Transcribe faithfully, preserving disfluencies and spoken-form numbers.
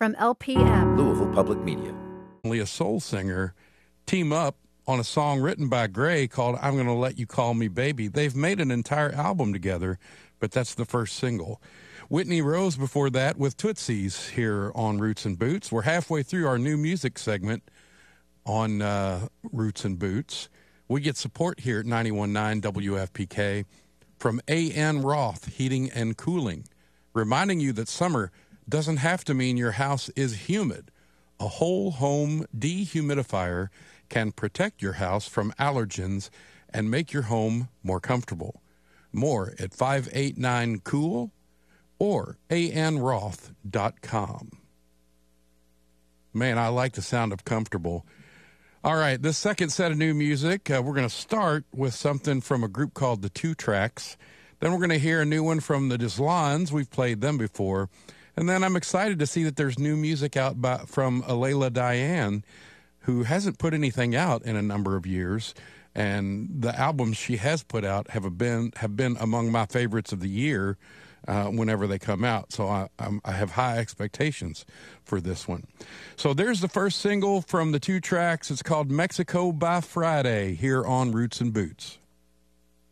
from L P M. Louisville Public Media. A soul singer team up on a song written by Gray called I'm Gonna Let You Call Me Baby. They've made an entire album together, but that's the first single. Whitney Rose before that with Tootsies here on Roots and Boots. We're halfway through our new music segment on uh, Roots and Boots. We get support here at ninety-one point nine W F P K from A N Roth Heating and Cooling, reminding you that summer doesn't have to mean your house is humid. A whole home dehumidifier can protect your house from allergens and make your home more comfortable. More at five eight nine cool or a n roth dot com. Man, I like the sound of comfortable. All right, this second set of new music, uh, we're going to start with something from a group called the Two Tracks. Then we're going to hear a new one from the Deslons. We've played them before. And then I'm excited to see that there's new music out by, from Alayla Diane, who hasn't put anything out in a number of years. And the albums she has put out have been have been among my favorites of the year uh, whenever they come out. So I, I'm, I have high expectations for this one. So there's the first single from the Two Tracks. It's called Mexico by Friday here on Roots and Boots.